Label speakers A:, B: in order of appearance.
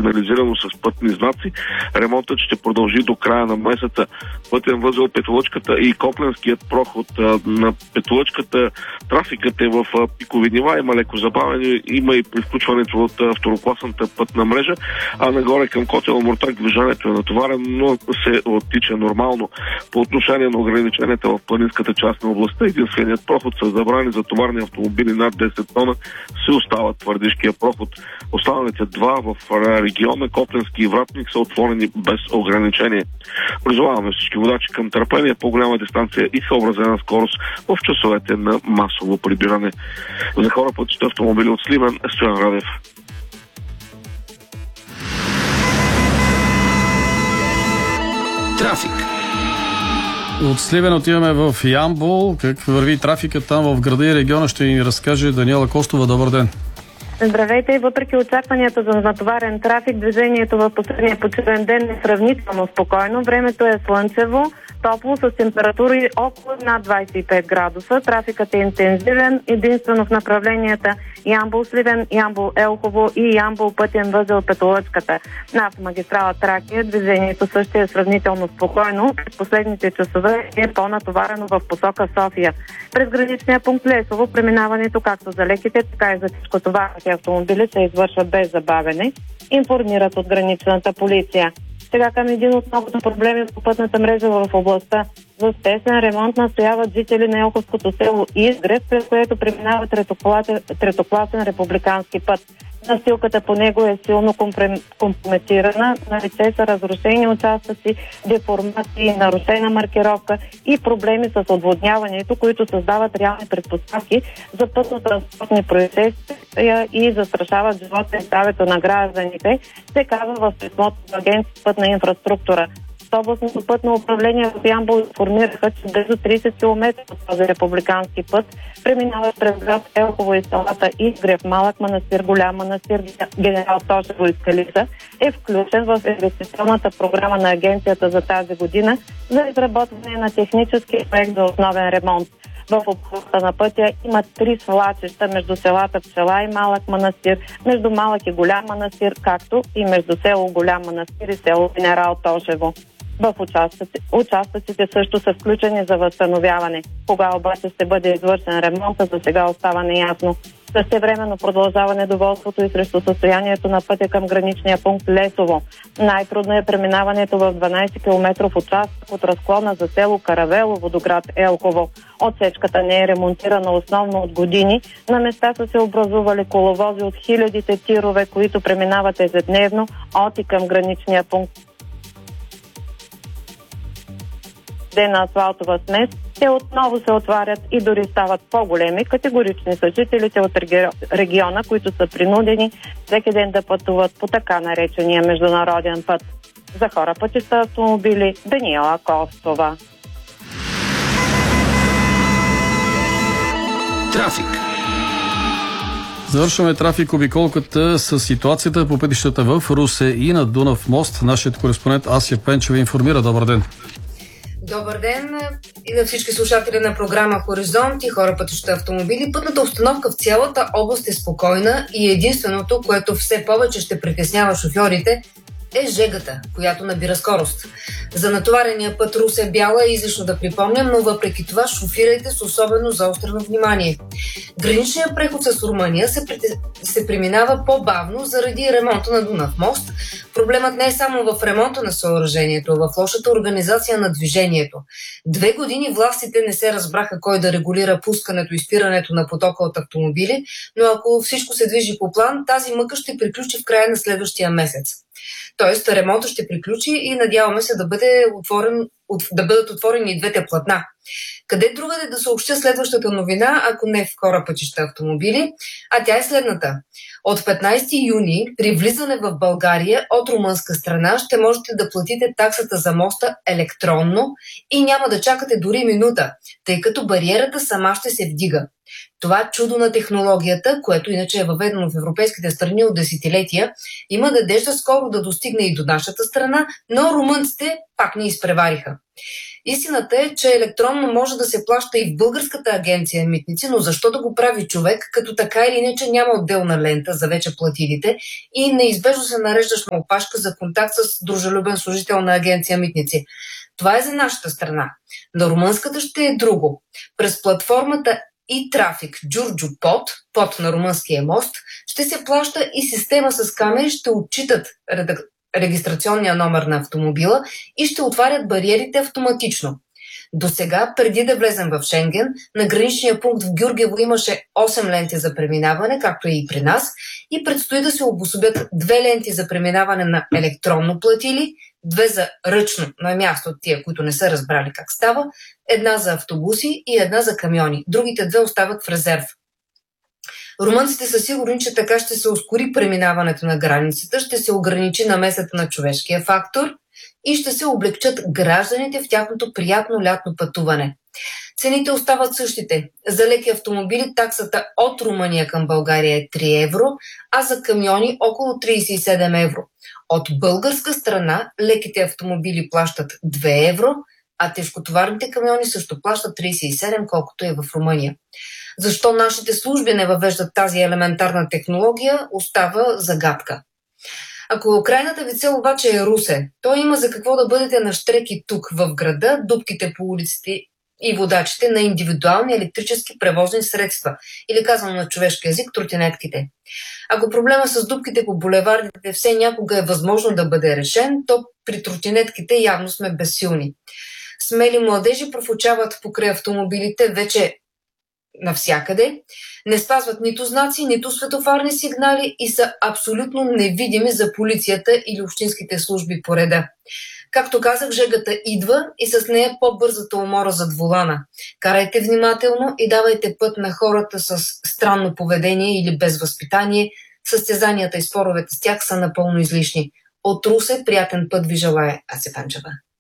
A: сигнализирано с пътни знаци. Ремонтът ще продължи до края на месеца. Пътен възел Петолъчката и Копленският проход на Петолъчката. Трафикът е в пикови нива, има леко забавяне, има и при включването от второкласната пътна мрежа, а нагоре към Котел Омуртаг движението е натоварено, но се оттича нормално. По отношение на ограниченията в планинската част на областта, единственият проход с забрани за товарни автомобили над 10 тона се остава Твърдишкия проход. Останалите два в региона Копленски и Вратник са отворени без ограничение. Призоваваме всички водачи към търпение, по-голяма дистанция и съобразена скорост в часовете на масово прибиране. За хора пътища автомобили от Сливен, Стоян Радев.
B: Трафик.
C: От Сливен отиваме в Ямбол. Как върви трафикът там в града и региона, ще ни разкаже Даниела Костова. Добър ден.
D: Здравейте! Въпреки очакванията за натоварен трафик, движението в последния почивен ден е сравнително спокойно. Времето е слънчево, топло, с температури около над 25 градуса. Трафикът е интензивен, единствено в направленията Ямбол-Сливен, Ямбол-Елхово и Ямбол-Пътен възел Петолъчката. На автомагистрала Тракия движението също е сравнително спокойно. В последните часове е по-натоварено в посока София. През граничния пункт Лесово преминаването както за леките, така и за тежкотоварните автомобили се извършва без забавене, информират от граничната полиция. Сега към един от многото проблеми по пътната мрежа в областта. За спешен ремонт настояват жители на Елховското село Изгрев, през което преминава третокласен републикански път. Настилката по него е силно компрометирана, налице са разрушени участъци, деформации, нарушена маркировка и проблеми с отводняването, които създават реални предпоставки за пътно-транспортни происшествия и застрашават живота и здравето на гражданите, се казва в писмото в Агенция пътна инфраструктура. Областното пътно управление в Ямбол информираха, че близо 30 км от този републикански път преминават през град Елхово и селата Изгрев, Малък Манастир, Голям Манастир, Генерал Тошево и Скалица е включен в инвестиционната програма на агенцията за тази година за изработване на технически проект за основен ремонт. В обхвата на пътя има 3 свлачища между селата Пчела и Малък Манастир, между Малък и Голям Манастир, както и между село Голям Манастир и село Генерал Тошево. В участъците също са включени за възстановяване. Кога обаче ще бъде извършен ремонта, за сега остава неясно. Същевременно продължава недоволството и срещу състоянието на пътя към граничния пункт Лесово. Най-трудно е преминаването в 12-километров участък от разклона за село Каравелово до град Елхово. Отсечката не е ремонтирана основно от години. На места са се образували коловози от хилядите тирове, които преминават ежедневно от и към граничния пункт. На асфалтова смес, те отново се отварят и дори стават по-големи. Категорични са жителите от региона, които са принудени всеки ден да пътуват по така наречения международен път. За хора пътища автомобили, Даниела Костова.
B: Трафик.
C: Завършваме трафик обиколката с ситуацията по пътищата в Русе и на Дунав мост. Нашият кореспондент Асия Пенчева информира. Добър ден!
E: Добър ден и на всички слушатели на програма Хоризонт и хора пътища автомобили. Пътната обстановка в цялата област е спокойна и единственото, което все повече ще притеснява шофьорите, е жегата, която набира скорост. За натоварения път Русе-Бяла е излишно да припомням, но въпреки това шофирайте с особено заострено внимание. Граничният преход с Румъния се преминава по-бавно заради ремонта на Дунав мост. Проблемът не е само в ремонта на съоръжението, а в лошата организация на движението. 2 години властите не се разбраха кой да регулира пускането и спирането на потока от автомобили, но ако всичко се движи по план, тази мъка ще приключи в края на следващия месец. Тоест, ремонтът ще приключи и надяваме се да бъдат отворени и двете платна. Къде другаде да съобщя следващата новина, ако не в хора пътища автомобили, а тя е следната. От 15 юни при влизане в България от румънска страна ще можете да платите таксата за моста електронно и няма да чакате дори минута, тъй като бариерата сама ще се вдига. Това чудо на технологията, което иначе е въведено в европейските страни от десетилетия, има надежда скоро да достигне и до нашата страна, но румънците пак ни изпревариха. Истината е, че електронно може да се плаща и в българската агенция Митници, но защо да го прави човек, като така или иначе няма отделна лента за вече платилите и неизбежно се нареждаш на опашка за контакт с дружелюбен служител на агенция Митници. Това е за нашата страна. На румънската ще е друго. През платформата e-Traffic Джурджу под на румънския мост, ще се плаща и система с камери ще отчитат регистрационния номер на автомобила и ще отварят бариерите автоматично. До сега, преди да влезем в Шенген, на граничния пункт в Гюргево имаше 8 ленти за преминаване, както и при нас, и предстои да се обособят 2 ленти за преминаване на електронно платили, 2 за ръчно на място от тия, които не са разбрали как става, 1 за автобуси и 1 за камиони. Другите 2 остават в резерв. Румънците са сигурни, че така ще се ускори преминаването на границата, ще се ограничи намесата на човешкия фактор и ще се облегчат гражданите в тяхното приятно лятно пътуване. Цените остават същите. За леки автомобили таксата от Румъния към България е 3 евро, а за камиони около 37 евро. От българска страна леките автомобили плащат 2 евро, а тежкотоварните камиони също плащат 37, колкото е в Румъния. Защо нашите служби не въвеждат тази елементарна технология, остава загадка. Ако крайната ви цел обаче е Русе, то има за какво да бъдете на щреки тук в града, дупките по улиците и водачите на индивидуални електрически превозни средства, или казано на човешки език, тротинетките. Ако проблема с дупките по булевардите все някога е възможно да бъде решен, то при тротинетките явно сме безсилни. Смели младежи профучават покрай автомобилите вече навсякъде, не спазват нито знаци, нито светофарни сигнали и са абсолютно невидими за полицията или общинските служби по реда. Както казах, жегата идва и с нея по-бързата умора зад волана. Карайте внимателно и давайте път на хората с странно поведение или безвъзпитание. Състезанията и споровете с тях са напълно излишни. От Русе приятен път ви желая Ася Панчева.